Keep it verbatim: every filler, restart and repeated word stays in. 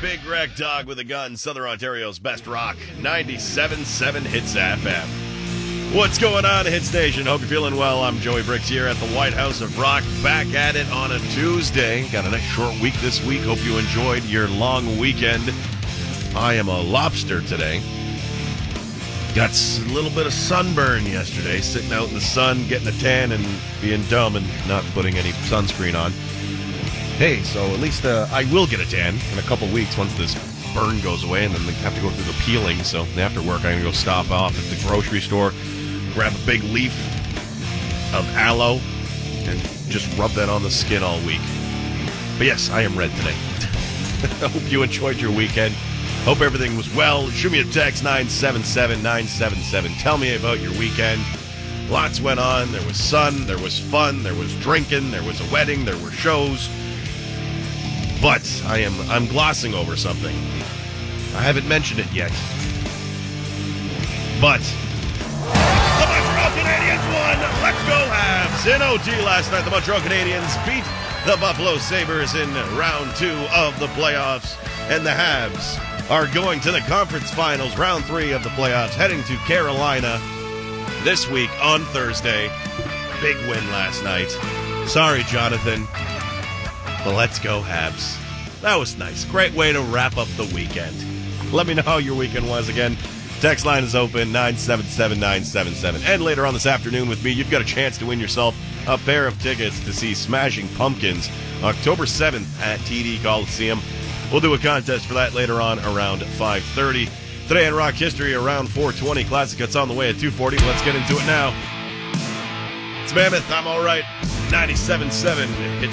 Big Rec Dog with a Gun, Southern Ontario's best rock, ninety-seven point seven Hits F M. What's going on, Hits Nation? Hope you're feeling well. I'm Joey Bricks here at the White House of Rock, back at it on a Tuesday. Got a nice short week this week. Hope you enjoyed your long weekend. I am a lobster today. Got a little bit of sunburn yesterday, sitting out in the sun, getting a tan, and being dumb and not putting any sunscreen on. Hey, so at least uh, I will get a tan in a couple weeks once this burn goes away, and then they have to go through the peeling. So after work, I'm going to go stop off at the grocery store, grab a big leaf of aloe, and just rub that on the skin all week. But yes, I am red today. I hope you enjoyed your weekend. Hope everything was well. Shoot me a text, nine seven seven, nine seven seven. Tell me about your weekend. Lots went on. There was sun. There was fun. There was drinking. There was a wedding. There were shows. But I am I'm glossing over something. I haven't mentioned it yet. But the Montreal Canadiens won. Let's go Habs. In O T last night, the Montreal Canadiens beat the Buffalo Sabres in round two of the playoffs. And the Habs are going to the conference finals, round three of the playoffs, heading to Carolina this week on Thursday. Big win last night. Sorry, Jonathan. But let's go, Habs. That was nice. Great way to wrap up the weekend. Let me know how your weekend was again. Text line is open, nine seven seven, nine seven seven. And later on this afternoon with me, you've got a chance to win yourself a pair of tickets to see Smashing Pumpkins October seventh at T D Coliseum. We'll do a contest for that later on around five thirty. Today in rock history, around four twenty. Classic Cuts on the way at two forty. Let's get into it now. It's Mammoth. I'm all right. ninety-seven point seven.